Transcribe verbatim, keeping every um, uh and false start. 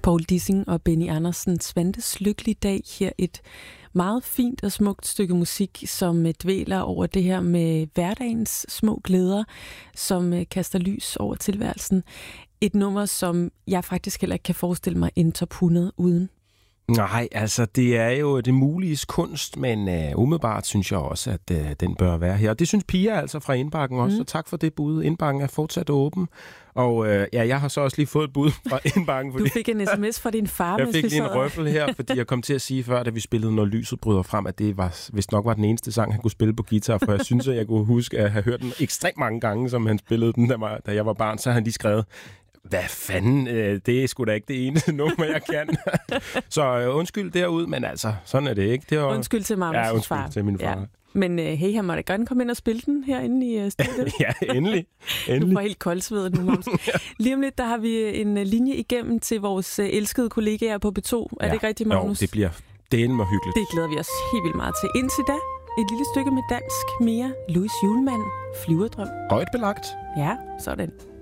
Paul Dissing og Benny Andersen, Svantes lykkelige dag. Her et meget fint og smukt stykke musik, som dvæler over det her med hverdagens små glæder, som kaster lys over tilværelsen. Et nummer, som jeg faktisk heller ikke kan forestille mig en top hundrede uden. Nej, altså det er jo det muliges kunst, men uh, umiddelbart synes jeg også, at uh, den bør være her. Og det synes Pia altså fra Indbakken også, mm. og tak for det bud. Indbakken er fortsat åben. Og uh, ja, jeg har så også lige fået et bud fra Indbakken. Fordi du fik en sms fra din far. Jeg fik lige en røffel her, fordi jeg kom til at sige før, da vi spillede Når lyset bryder frem, at det var, vist nok var den eneste sang, han kunne spille på guitar, for jeg synes, at jeg kunne huske at have hørt den ekstremt mange gange, som han spillede den, da, var, da jeg var barn. Så har han lige skrevet, hvad fanden, det er sgu da ikke det eneste nummer, jeg kan. Så øh, undskyld derud, men altså, sådan er det ikke. Det var... Undskyld til Magnus' ja, undskyld far. til min far. Ja. Men øh, hey, han må da gerne komme ind og spille den herinde i uh, studiet. Ja, endelig. endelig. Du får helt koldsvedet nu, Magnus. Ja. Lige om lidt, der har vi en linje igennem til vores uh, elskede kollegaer på B to. Er ja. det ikke rigtigt, Magnus? Jo, det bliver dælme og hyggeligt. Det glæder vi os helt vildt meget til. Indtil da, et lille stykke med dansk mere. Louis Julemand, Flyverdrøm. Højt belagt. Ja, sådan.